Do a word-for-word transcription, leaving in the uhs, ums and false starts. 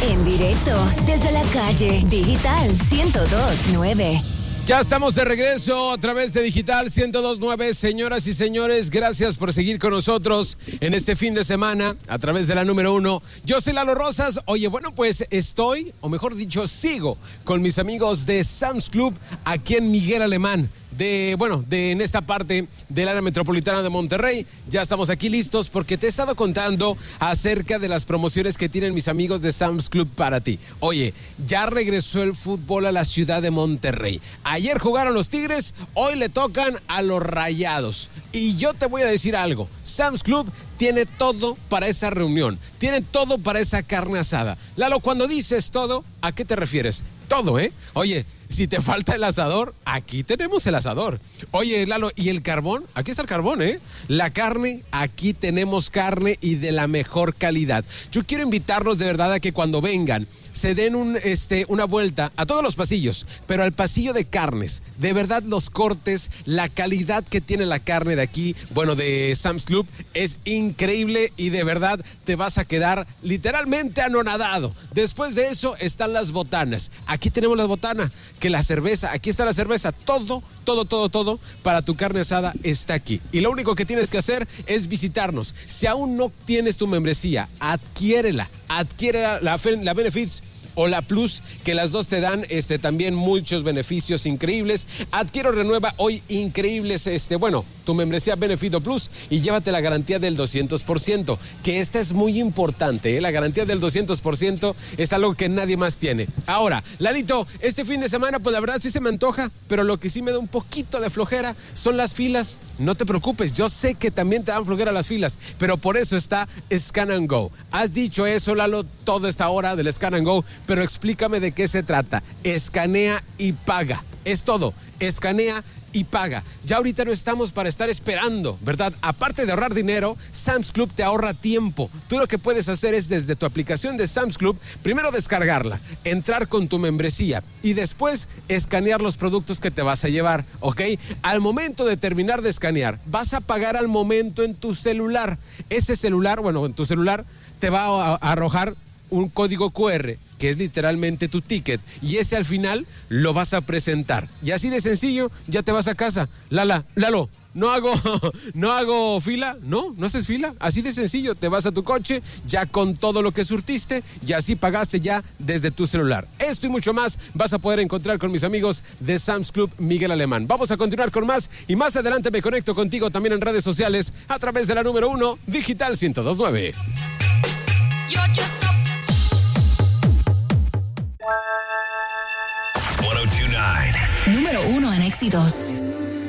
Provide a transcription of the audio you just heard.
En directo desde la calle Digital ciento dos punto nueve. Ya estamos de regreso a través de Digital ciento dos punto nueve. Señoras y señores, gracias por seguir con nosotros en este fin de semana a través de la número uno. Yo soy Lalo Rosas. Oye, bueno, pues estoy, o mejor dicho, sigo con mis amigos de Sam's Club aquí en Miguel Alemán. De, bueno, de en esta parte del área metropolitana de Monterrey. Ya estamos aquí listos porque te he estado contando acerca de las promociones que tienen mis amigos de Sam's Club para ti. Oye, ya regresó el fútbol a la ciudad de Monterrey. Ayer jugaron los Tigres, hoy le tocan a los Rayados. Y yo te voy a decir algo, Sam's Club tiene todo para esa reunión, tiene todo para esa carne asada. Lalo, cuando dices todo, ¿a qué te refieres? Todo, ¿eh? Oye, si te falta el asador, aquí tenemos el asador. Oye, Lalo, ¿y el carbón? Aquí está el carbón, ¿eh? La carne, aquí tenemos carne y de la mejor calidad. Yo quiero invitarlos de verdad a que cuando vengan, se den un, este, una vuelta a todos los pasillos, pero al pasillo de carnes. De verdad, los cortes, la calidad que tiene la carne de aquí, bueno, de Sam's Club, es increíble y de verdad te vas a quedar literalmente anonadado. Después de eso están las botanas. Aquí tenemos la botana, que la cerveza, aquí está la cerveza, todo, todo, todo, todo para tu carne asada está aquí. Y lo único que tienes que hacer es visitarnos. Si aún no tienes tu membresía, adquiérela, adquiérela, la, la Benefits o la Plus, que las dos te dan este, también muchos beneficios increíbles. Adquiero renueva hoy increíbles, este, bueno, tu membresía Benefit o Plus y llévate la garantía del doscientos por ciento, que esta es muy importante, ¿eh? La garantía del doscientos por ciento es algo que nadie más tiene. Ahora, Lalito, este fin de semana, pues la verdad sí se me antoja, pero lo que sí me da un poquito de flojera son las filas. No te preocupes, yo sé que también te dan flojera las filas, pero por eso está Scan and Go. Has dicho eso, Lalo, toda esta hora del Scan and Go, pero explícame de qué se trata. Escanea y paga. Es todo. Escanea y paga. Ya ahorita no estamos para estar esperando, ¿verdad? Aparte de ahorrar dinero, Sam's Club te ahorra tiempo. Tú lo que puedes hacer es desde tu aplicación de Sam's Club, primero descargarla, entrar con tu membresía y después escanear los productos que te vas a llevar, ¿ok? Al momento de terminar de escanear, vas a pagar al momento en tu celular. Ese celular, bueno, en tu celular te va a, a arrojar un código cu erre, que es literalmente tu ticket, y ese al final lo vas a presentar. Y así de sencillo, ya te vas a casa. Lala, Lalo, no hago, no hago fila, no, no haces fila, así de sencillo, te vas a tu coche, ya con todo lo que surtiste, y así pagaste ya desde tu celular. Esto y mucho más vas a poder encontrar con mis amigos de Sam's Club Miguel Alemán. Vamos a continuar con más, y más adelante me conecto contigo también en redes sociales, a través de la número uno, Digital ciento dos punto nueve. Número uno en éxitos.